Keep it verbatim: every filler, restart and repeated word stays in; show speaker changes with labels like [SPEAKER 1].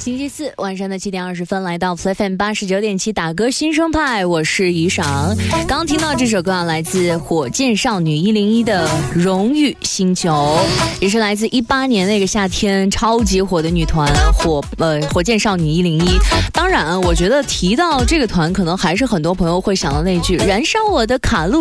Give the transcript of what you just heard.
[SPEAKER 1] 星期四晚上的七点二十分，来到 F M 八十九点七打歌新生派，我是于爽。刚刚听到这首歌啊，来自火箭少女一零一的《荣誉星球》，也是来自一八年那个夏天超级火的女团火呃火箭少女一零一。当然，我觉得提到这个团，可能还是很多朋友会想到那句“燃烧我的卡路